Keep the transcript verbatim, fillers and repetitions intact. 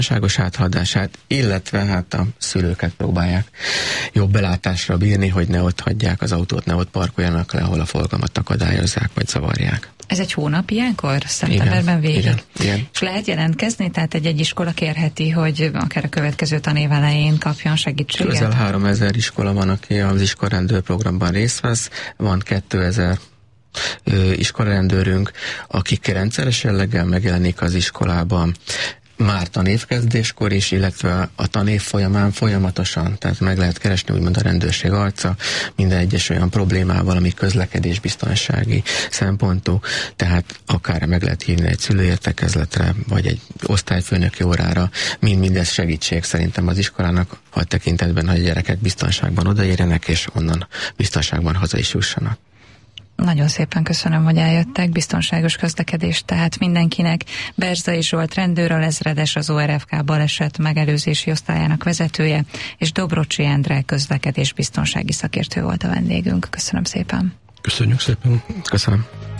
biztonságos áthaladását, illetve hát a szülőket próbálják jobb belátásra bírni, hogy ne ott hagyják az autót, ne ott parkoljanak le, ahol a forgalmat akadályozzák, vagy zavarják. Ez egy hónap ilyenkor? Szeptemberben végig? Igen, igen. És lehet jelentkezni? Tehát egy-egy iskola kérheti, hogy akár a következő tanév elején kapjon segítséget? Közel háromezer iskola van, aki az iskolarendőr programban részt vesz. Van kétezer iskolarendőrünk, akik rendszeres jelleggel megjelenik az iskolában, már tanévkezdéskor is, illetve a tanév folyamán folyamatosan, tehát meg lehet keresni úgymond a rendőrség arca minden egyes olyan problémával, ami közlekedésbiztonsági szempontú, tehát akár meg lehet hívni egy szülőértekezletre, vagy egy osztályfőnöki órára, mind mindez segítség szerintem az iskolának a tekintetben, hogy a gyerekek biztonságban odaérjenek, és onnan biztonságban haza is jussanak. Nagyon szépen köszönöm, hogy eljöttek. Biztonságos közlekedést tehát mindenkinek. Berzai Zsolt rendőr, alezredes, az o er ef ká baleset megelőzési osztályának vezetője, és Dobrocsi Endre közlekedés biztonsági szakértő volt a vendégünk. Köszönöm szépen. Köszönjük szépen. Köszönöm.